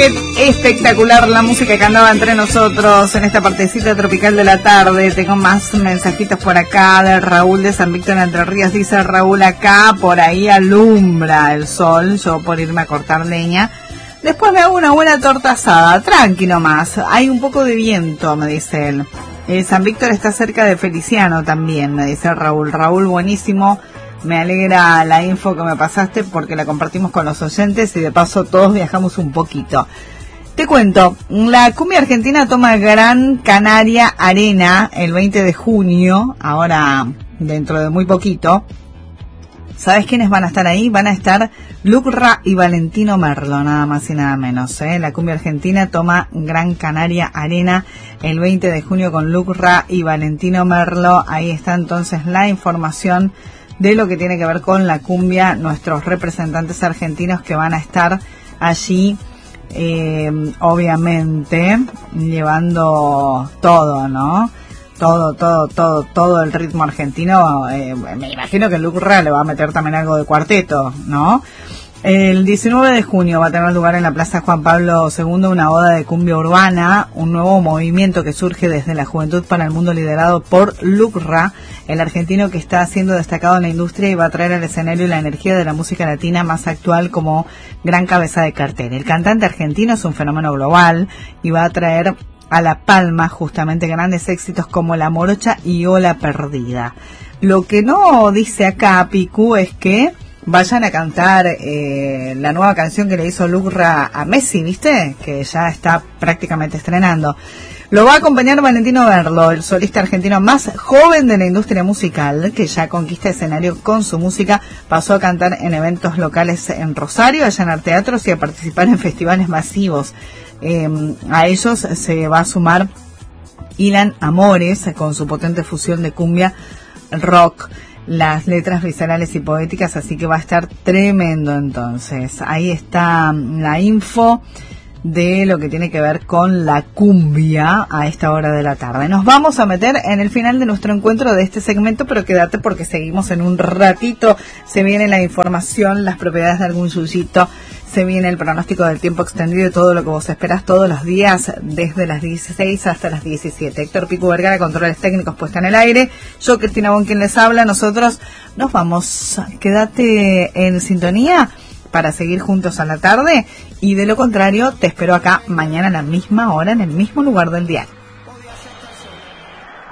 Qué espectacular la música que andaba entre nosotros en esta partecita tropical de la tarde. Tengo más mensajitos por acá de Raúl de San Víctor Entre Ríos. Dice Raúl, acá por ahí alumbra el sol, yo por irme a cortar leña. Después me hago una buena torta asada, tranqui nomás. Hay un poco de viento, me dice él. San Víctor está cerca de Feliciano también, me dice Raúl. Raúl, buenísimo. Me alegra la info que me pasaste porque la compartimos con los oyentes y de paso todos viajamos un poquito. Te cuento, la cumbia argentina toma Gran Canaria Arena el 20 de junio, ahora dentro de muy poquito. ¿Sabes quiénes van a estar ahí? Van a estar Lucra y Valentino Merlo, nada más y nada menos. La cumbia argentina toma Gran Canaria Arena el 20 de junio con Lucra y Valentino Merlo. Ahí está entonces la información de lo que tiene que ver con la cumbia, nuestros representantes argentinos que van a estar allí, obviamente, llevando todo, ¿no? Todo el ritmo argentino. Me imagino que Lucra le va a meter también algo de cuarteto, ¿no? El 19 de junio va a tener lugar en la Plaza Juan Pablo II una boda de cumbia urbana, un nuevo movimiento que surge desde la Juventud para el Mundo liderado por Lucra, el argentino que está siendo destacado en la industria y va a traer al escenario la energía de la música latina más actual como gran cabeza de cartel. El cantante argentino es un fenómeno global y va a traer a La Palma justamente grandes éxitos como La Morocha y Ola Perdida. Lo que no dice acá Picu es que vayan a cantar la nueva canción que le hizo Lucra a Messi, ¿viste? Que ya está prácticamente estrenando. Lo va a acompañar Valentino Merlo, el solista argentino más joven de la industria musical, que ya conquista escenario con su música. Pasó a cantar en eventos locales en Rosario, a llenar teatros y a participar en festivales masivos. A ellos se va a sumar Ilan Amores, con su potente fusión de cumbia, rock, las letras viscerales y poéticas, así que va a estar tremendo. Entonces ahí está la info de lo que tiene que ver con la cumbia a esta hora de la tarde. Nos vamos a meter en el final de nuestro encuentro de este segmento, pero quédate porque seguimos en un ratito. Se viene la información, las propiedades de algún yuyito, se viene el pronóstico del tiempo extendido y todo lo que vos esperás todos los días desde las 16 hasta las 17. Héctor Picu Vergara, controles técnicos puesta en el aire. Yo, Cristina Bon, quien les habla. Nosotros nos vamos. Quédate en sintonía para seguir juntos a la tarde y de lo contrario te espero acá mañana a la misma hora en el mismo lugar del día.